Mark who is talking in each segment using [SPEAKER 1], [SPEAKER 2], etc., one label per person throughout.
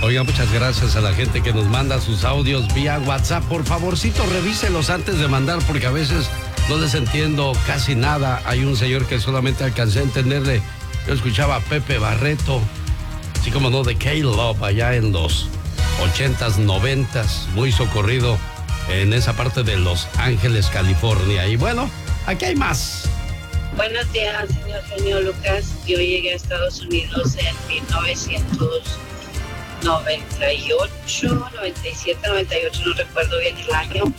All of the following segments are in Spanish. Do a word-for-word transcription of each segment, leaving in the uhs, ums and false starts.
[SPEAKER 1] Oiga, muchas gracias a la gente que nos manda sus audios vía WhatsApp. Por favorcito, revíselos antes de mandar, porque a veces no les entiendo casi nada. Hay un señor que solamente alcancé a entenderle. Yo escuchaba a Pepe Barreto, así como no, de K-Love, allá en los ochentas, noventas, muy socorrido en esa parte de Los Ángeles, California. Y bueno, aquí hay más.
[SPEAKER 2] Buenos días, señor genio Lucas. Yo llegué a Estados Unidos en mil novecientos noventa y ocho, noventa y siete, noventa y ocho, no recuerdo bien el año.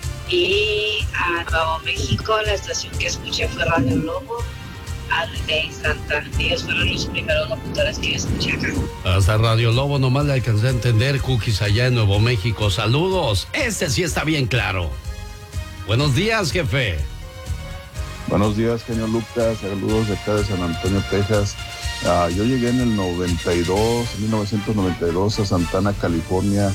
[SPEAKER 2] Y a Nuevo México, la estación que escuché fue Radio Lobo, Adelaide y Santa. Ellos fueron los primeros locutores que yo escuché acá.
[SPEAKER 1] Hasta Radio Lobo nomás le alcancé a entender, Cookies, allá en Nuevo México. Saludos, este sí está bien claro. Buenos días, jefe.
[SPEAKER 3] Buenos días, genio Lucas. Saludos de acá de San Antonio, Texas. Uh, yo llegué en el noventa y dos, mil novecientos noventa y dos a Santana, California,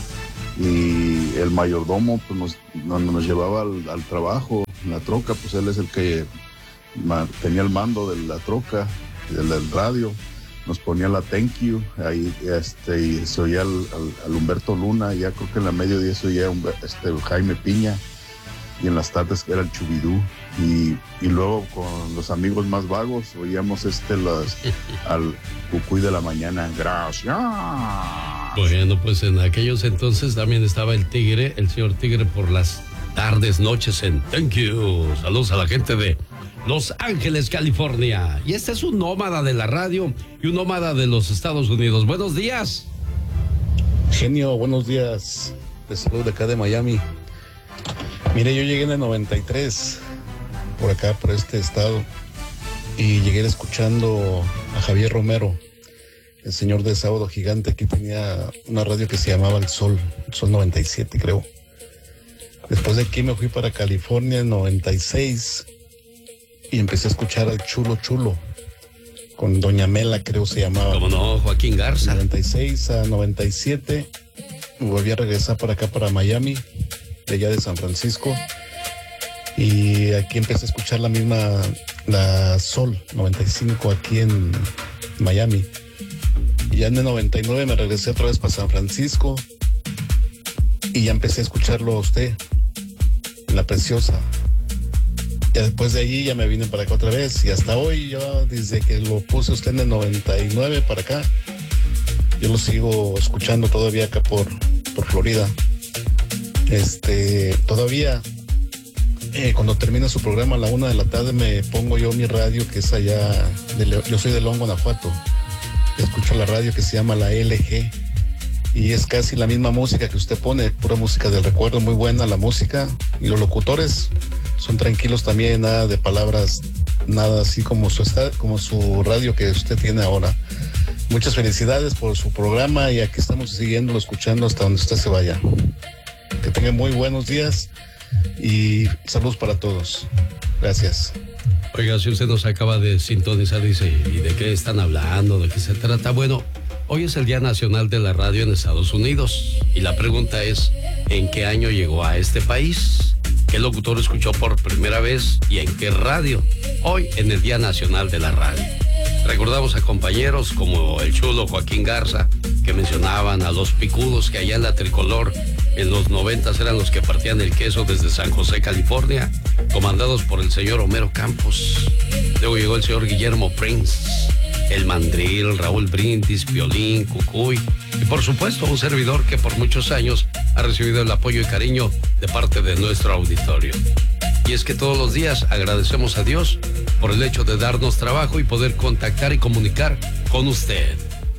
[SPEAKER 3] y el mayordomo pues, nos, nos, nos llevaba al, al trabajo, en la troca, pues él es el que ma, tenía el mando de la troca, del, del radio, nos ponía la thank you, ahí este, y se oía al, al, al Humberto Luna, ya creo que en la mediodía se oía este, Jaime Piña, y en las tardes era el Chubidú, y, y luego con los amigos más vagos oíamos este las, al Cucuy de la mañana. Gracias.
[SPEAKER 1] Bueno, pues en aquellos entonces también estaba el Tigre, el señor Tigre, por las tardes, noches en Thank You. Saludos a la gente de Los Ángeles, California. Y este es un nómada de la radio y un nómada de los Estados Unidos. Buenos días.
[SPEAKER 4] Genio, buenos días. Te saludo de acá de Miami. Mire, yo llegué en el noventa y tres, por acá, por este estado, y llegué escuchando a Javier Romero, el señor de Sábado Gigante. Aquí tenía una radio que se llamaba El Sol, El Sol noventa y siete, creo. Después de aquí me fui para California en noventa y seis y empecé a escuchar al Chulo Chulo, con Doña Mela, creo se llamaba.
[SPEAKER 1] ¿Cómo no? Joaquín Garza.
[SPEAKER 4] noventa y seis a noventa y siete, me volví a regresar para acá, para Miami, de allá de San Francisco, y aquí empecé a escuchar la misma, la Sol noventa y cinco aquí en Miami, y ya en el noventa y nueve me regresé otra vez para San Francisco y ya empecé a escucharlo a usted, La Preciosa. Ya después de allí ya me vine para acá otra vez, y hasta hoy, yo desde que lo puse usted en el noventa y nueve para acá, yo lo sigo escuchando todavía acá por, por Florida. Este, todavía eh, cuando termina su programa a la una de la tarde me pongo yo mi radio, que es allá de León. Yo soy de León, Guanajuato. Escucho la radio que se llama la L G, y es casi la misma música que usted pone, pura música del recuerdo, muy buena la música, y los locutores son tranquilos también, nada de palabras, nada así como su, como su radio que usted tiene ahora. Muchas felicidades por su programa, y aquí estamos siguiéndolo, escuchando hasta donde usted se vaya. Que tengan muy buenos días y saludos para todos. Gracias.
[SPEAKER 1] Oiga, si usted nos acaba de sintonizar, dice, ¿y de qué están hablando? ¿De qué se trata? Bueno, hoy es el Día Nacional de la Radio en Estados Unidos, y la pregunta es, ¿en qué año llegó a este país? ¿Qué locutor escuchó por primera vez y en qué radio? Hoy en el Día Nacional de la Radio. Recordamos a compañeros como el chulo Joaquín Garza, que mencionaban a los picudos que allá en la Tricolor en los noventas eran los que partían el queso desde San José, California, comandados por el señor Homero Campos. Luego llegó el señor Guillermo Prince, el Mandril, Raúl Brindis, Piolín, Cucuy, y por supuesto un servidor que por muchos años ha recibido el apoyo y cariño de parte de nuestro auditorio. Y es que todos los días agradecemos a Dios por el hecho de darnos trabajo y poder contactar y comunicar con usted.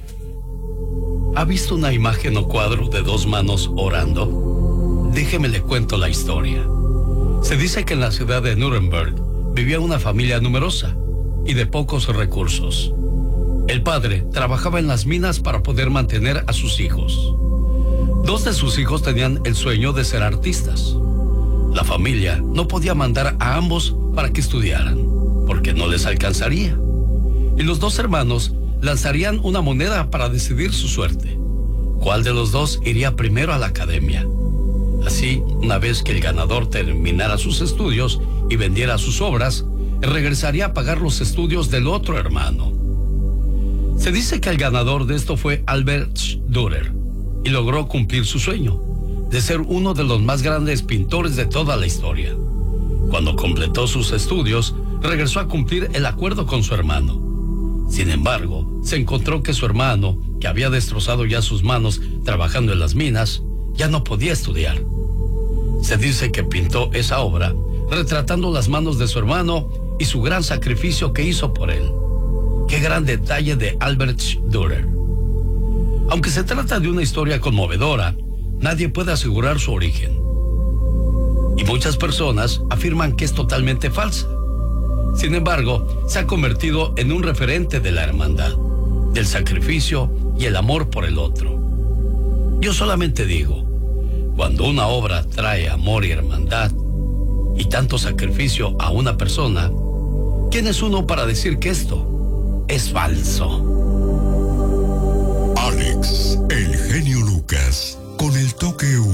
[SPEAKER 1] ¿Ha visto una imagen o cuadro de dos manos orando? Déjeme le cuento la historia. Se dice que en la ciudad de Nuremberg vivía una familia numerosa y de pocos recursos. El padre trabajaba en las minas para poder mantener a sus hijos. Dos de sus hijos tenían el sueño de ser artistas. La familia no podía mandar a ambos para que estudiaran, porque no les alcanzaría. Y los dos hermanos lanzarían una moneda para decidir su suerte. ¿Cuál de los dos iría primero a la academia? Así, una vez que el ganador terminara sus estudios y vendiera sus obras, regresaría a pagar los estudios del otro hermano. Se dice que el ganador de esto fue Albert Dürer, y logró cumplir su sueño de ser uno de los más grandes pintores de toda la historia. Cuando completó sus estudios, regresó a cumplir el acuerdo con su hermano. Sin embargo, se encontró que su hermano, que había destrozado ya sus manos trabajando en las minas, ya no podía estudiar. Se dice que pintó esa obra retratando las manos de su hermano y su gran sacrificio que hizo por él. ¡Qué gran detalle de Albert Dürer! Aunque se trata de una historia conmovedora, nadie puede asegurar su origen. Y muchas personas afirman que es totalmente falsa. Sin embargo, se ha convertido en un referente de la hermandad, del sacrificio y el amor por el otro. Yo solamente digo, cuando una obra trae amor y hermandad y tanto sacrificio a una persona, ¿quién es uno para decir que esto es falso?
[SPEAKER 5] Alex, el genio Lucas, con el toque